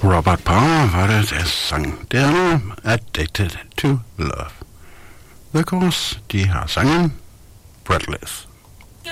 Robert Palmer var det, der sang der Addicted to Love. The Course, de har sangen Breathless.